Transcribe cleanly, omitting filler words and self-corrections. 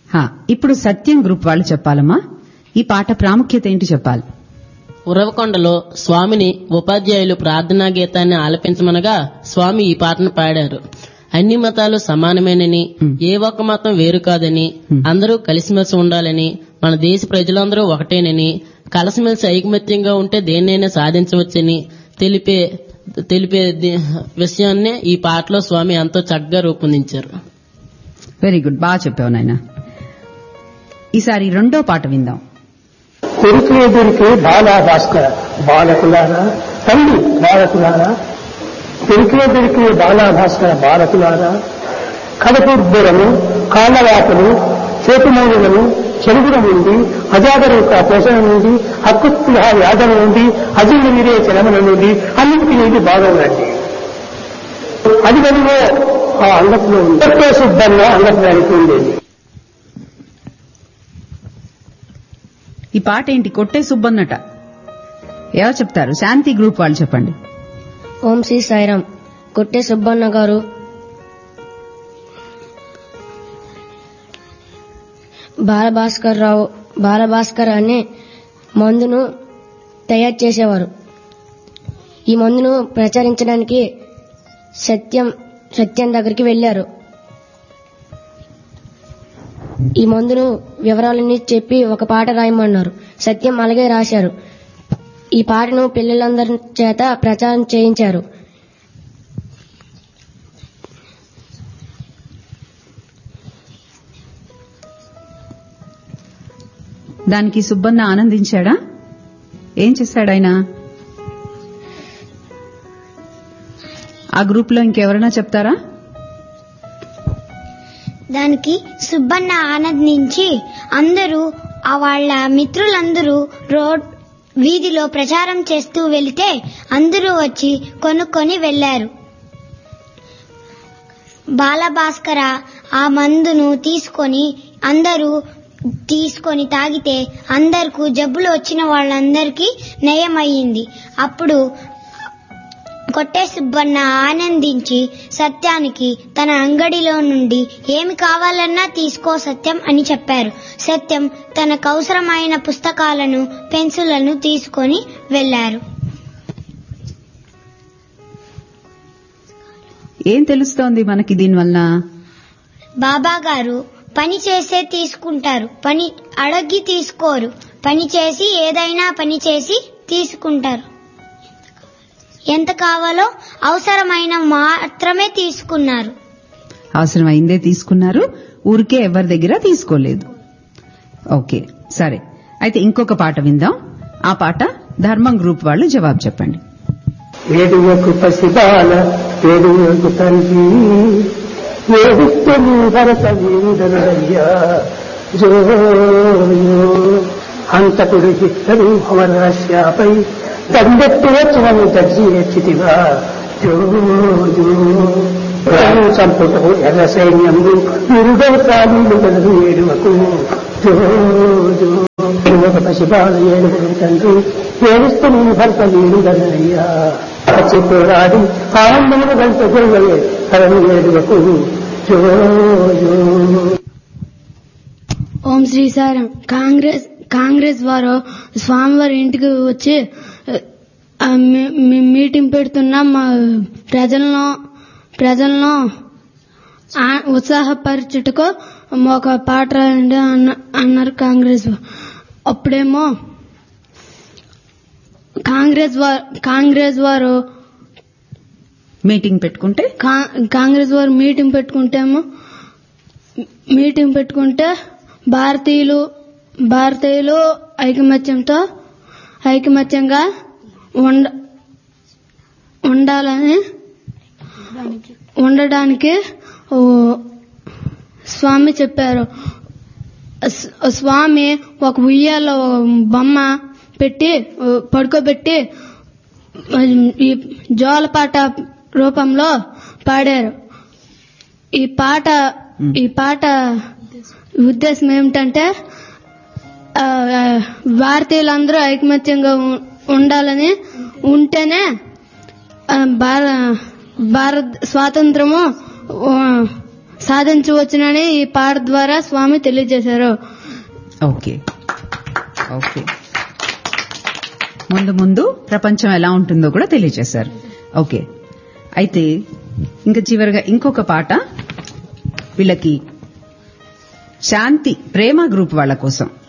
ఇప్పుడు సత్యం గ్రూప్ వాళ్ళు చెప్పాలమ్మా, ఈ పాట ప్రాముఖ్యత ఏంటి చెప్పాలి. ఉరవకొండలో స్వామిని ఉపాధ్యాయులు ప్రార్థనా గీతాన్ని ఆలపించమనగా స్వామి ఈ పాటను పాడారు. అన్ని మతాలు సమానమేనని, ఏ ఒక్క మతం వేరు కాదని, అందరూ కలిసిమెలిసి ఉండాలని, మన దేశ ప్రజలందరూ ఒకటేనని, కలిసిమెలిసి ఐకమత్యంగా ఉంటే దేన్నైనా సాధించవచ్చని తెలిపే విషయాన్నే ఈ పాటలో స్వామి ఎంతో చక్కగా రూపొందించారు. వెరీ గుడ్, బాగా చెప్పావు నాయన. ఈసారి రెండో పాట విందాం. కొరికే బాలా భాస్కర బాలకులారా, తల్లి బాలకులారా, దొరికే బాలా భాస్కర బాలకులారా, కడపుర్బురము, కాళ్ళవాతలు, చేతుమూలులను, చెరుగుల నుండి, అజాగరూక పోషణ నుండి, హక్కుత్తుల యాదన నుండి, అజీవ వీరే చలమల నుండి అన్నింటికి నుండి బాగా ఉండండి. అది వెలుగో ఆ అంగట్లో ఉంది, శుద్ధంగా అంగత్వానికి ఉండేది. ఈ పాట ఏంటి? కొట్టే సుబ్బన్నట. ఎవరు చెప్తారు? శాంతి గ్రూప్ వాళ్ళు చెప్పండి. ఓం శ్రీ సాయిరాం. కొట్టే సుబ్బన్న గారు బాలభాస్కర్ అనే మందును తయారు చేసేవారు. ఈ మందును ప్రచారించడానికి సత్యం దగ్గరికి వెళ్లారు. ఈ మందును వివరాలన్నీ చెప్పి ఒక పాట రాయమన్నారు. సత్యం అలాగే రాశారు. ఈ పాటను పిల్లలందరి చేత ప్రచారం చేయించారు. దానికి సుబ్బన్న ఆనందించాడా? ఏం చేశాడు ఆయన? ఆ గ్రూప్ లో ఇంకెవరైనా చెప్తారా? దానికి సుబ్బన్న ఆనందించి అందరూ వాళ్ళ మిత్రులందరూ వీధిలో ప్రచారం చేస్తూ వెళితే అందరూ వచ్చి కొనుక్కొని వెళ్లారు. బాలభాస్కర ఆ మందును తీసుకొని తాగితే అందరికీ జబ్బులు వచ్చిన వాళ్ళందరికీ నయమయ్యింది. అప్పుడు కొట్టే సుబ్బన్న ఆనందించి సత్యానికి తన అంగడిలో నుండి ఏమి కావాలన్నా తీసుకో సత్యం అని చెప్పారు. సత్యం తనకు అవసరమైన పుస్తకాలను, పెన్సిళ్లను తీసుకొని వెళ్లారు. ఏం తెలుస్తోంది మనకి దీనివల్ల? బాబా గారు పని చేసే తీసుకుంటారు, పని అడగి తీసుకోరు. పని చేసి ఏదైనా పని చేసి తీసుకుంటారు. ఎంత కావాలో అవసరమైన మాత్రమే తీసుకున్నారు. అవసరమైందే తీసుకున్నారు, ఊరికే ఎవరి దగ్గర తీసుకోలేదు. ఓకే, సరే. అయితే ఇంకొక పాట విందాం. ఆ పాట ధర్మం గ్రూప్ వాళ్ళు జవాబు చెప్పండి. ఏడువకు పసిబాల ఏడువకు తల్లి ఏడుస్తని భరత వీరుడనయ్యా జోయో హంతకుడు హిట్టరు అమరాశ్యాపై దండెత్తి వచ్చినను దర్జీ ఎచ్చితివా జోజో చంపుటకు ఎర్ర సైన్యము నిరుడవ ప్రాణులు గలదు ఏడువకు జోజో ఏడువకు పసిబాల ఏడువకు తండ్రి ఏడుస్తని భరత వీరుడనయ్యా వచ్చి పోరాడి ఆనందమును గంట గొల్లలే కలను ఏడువకు జోజో. ఓం శ్రీ సాయిరాం. కాంగ్రెస్ వారు స్వామివారి ఇంటికి వచ్చి మీటింగ్ పెడుతున్న ప్రజలను ఉత్సాహపరచుటకు ఒక పాట రాయండి అన్నారు కాంగ్రెస్. అప్పుడేమో కాంగ్రెస్ వారు మీటింగ్ పెట్టుకుంటే మీటింగ్ పెట్టుకుంటే భారతీయులు ఐకమత్యంగా ఉండడానికి స్వామి చెప్పారు. స్వామి ఒక ఉయ్యాలో బొమ్మ పెట్టి పడుకోబెట్టి ఈ జోలపాట రూపంలో పాడారు. ఈ పాట ఉద్దేశం ఏమిటంటే భారతీయులందరూ ఐకమత్యంగా ఉండాలని, ఉంటేనే భారత స్వాతంత్రము సాధించవచ్చునని ఈ పాట ద్వారా స్వామి తెలియజేశారు. ఓకే ఓకే, ముందు ముందు ప్రపంచం ఎలా ఉంటుందో కూడా తెలియజేశారు. ఓకే, అయితే ఇంకా చివరిగా ఇంకొక పాట వీళ్ళకి శాంతి ప్రేమ గ్రూప్ వాళ్ళ కోసం